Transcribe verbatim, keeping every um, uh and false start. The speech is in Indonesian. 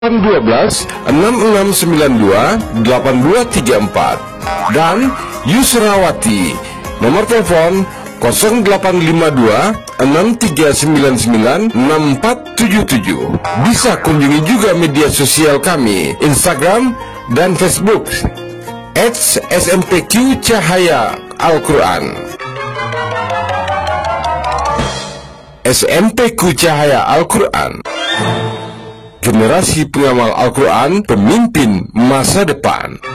dua belas enam enam sembilan dua delapan dua tiga empat dan Yusrawati nomor telepon nol delapan lima dua enam tiga sembilan sembilan enam empat tujuh tujuh. Bisa kunjungi juga media sosial kami Instagram dan Facebook at S M P Q Cahaya Al-Quran. S M P Q Cahaya Al-Quran, generasi pengamal Al-Quran, pemimpin masa depan.